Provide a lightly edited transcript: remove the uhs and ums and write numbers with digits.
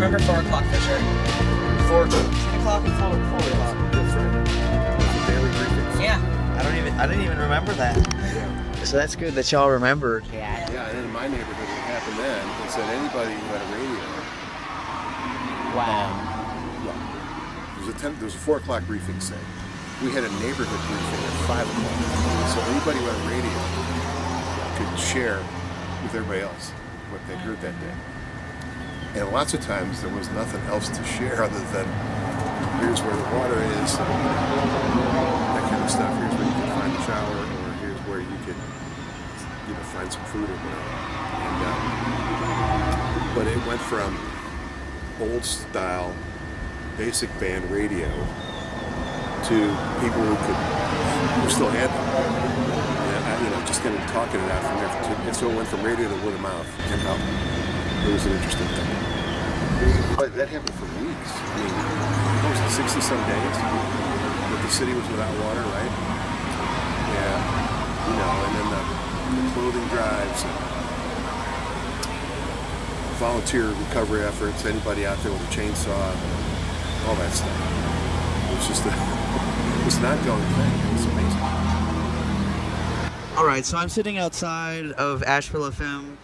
remember 4 o'clock for sure. 10 o'clock and 4 o'clock. That's right. Daily briefings. Yeah. I didn't even remember that. Yeah. So that's good that y'all remembered. Yeah. Yeah, and then in my neighborhood, what happened then, it said anybody who had a radio. Wow. There was a 4 o'clock briefing, say. We had a neighborhood briefing at 5 o'clock. So anybody who had a radio could share with everybody else what they'd heard that day. And lots of times there was nothing else to share other than here's where the water is, that kind of stuff. Here's where you can find a shower, or here's where you could, find some food or whatever. And, but it went from old style basic band radio to people who still had them. And, just kind of talking it out from there. And so it went from radio to word of mouth. And it was an interesting thing. But that happened for weeks. I mean, what was it, 60-some days that the city was without water, right? Yeah. And then the clothing drives, and volunteer recovery efforts, anybody out there with a chainsaw, all that stuff. It was just it was an ongoing thing. It was amazing. All right, so I'm sitting outside of Asheville FM